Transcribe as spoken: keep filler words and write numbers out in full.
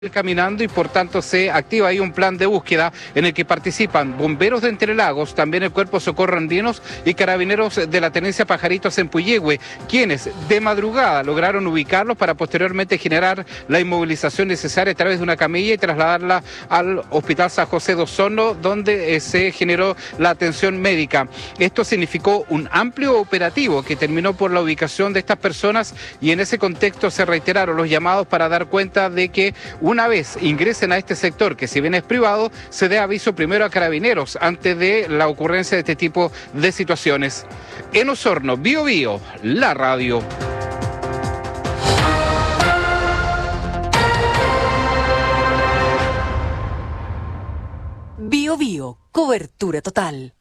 caminando y por tanto se activa ahí un plan de búsqueda en el que participan bomberos de Entre Lagos, también el Cuerpo de Socorro Andinos y carabineros de la Tenencia Pajaritos en Puyehue, quienes de madrugada lograron ubicarlos para posteriormente generar la inmovilización necesaria a través de una camilla y trasladarla al Hospital San José de Osorno, donde eh, se generó la atención médica. Esto significó un amplio operativo que terminó por la ubicación de estas personas y en ese contexto se reiteraron los llamados para dar cuenta de que una vez ingresen a este sector, que si bien es privado, se dé aviso primero a carabineros antes de la ocurrencia de este tipo de situaciones. En Osorno, Bio Bio, la radio. Bio Bio, cobertura total.